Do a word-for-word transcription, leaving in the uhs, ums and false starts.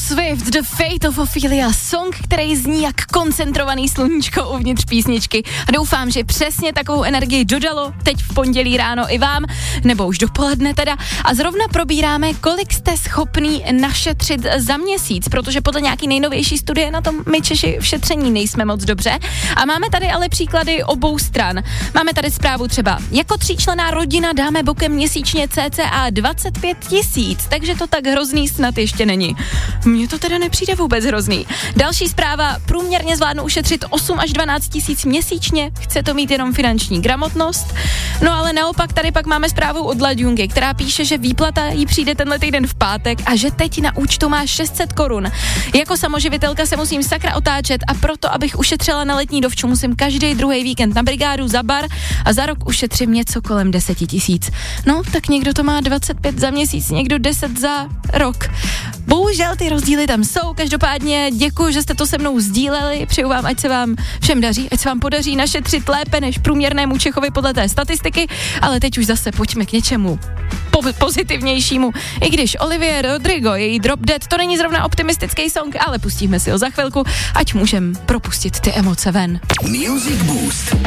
Swift, The Fate of Ophelia, song, který zní jak koncentrovaný sluníčko uvnitř písničky. A doufám, že přesně takovou energii dodalo teď v pondělí ráno i vám, nebo už dopoledne teda. A zrovna probíráme, kolik jste schopný našetřit za měsíc, protože podle nějaký nejnovější studie na tom my Češi v šetření nejsme moc dobře. A máme tady ale příklady obou stran. Máme tady zprávu třeba, jako tříčlenná rodina dáme bokem měsíčně cca dvacet pět tisíc, takže to tak hrozný snad ještě není. Mně to teda nepřijde vůbec hrozný. Další zpráva, průměrně zvládnu ušetřit osm až dvanáct tisíc měsíčně, chce to mít jenom finanční gramotnost. No ale naopak tady pak máme zprávu od Ladjungy, která píše, že výplata jí přijde tenhle týden v pátek a že teď na účtu má šest set korun. Jako samoživitelka se musím sakra otáčet a proto, abych ušetřila na letní dovču, musím každý druhý víkend na brigádu za bar a za rok ušetřím něco kolem deset tisíc. No, tak někdo to má dvacet pět za měsíc, někdo deset za rok. Bohužel ty rozdíly tam jsou, každopádně děkuji, že jste to se mnou sdíleli, přeju vám, ať se vám všem daří, ať se vám podaří našetřit lépe než průměrnému Čechovi podle té statistiky, ale teď už zase pojďme k něčemu po- pozitivnějšímu. I když Olivia Rodrigo, její Drop Dead, to není zrovna optimistický song, ale pustíme si ho za chvilku, ať můžem propustit ty emoce ven. Music Boost.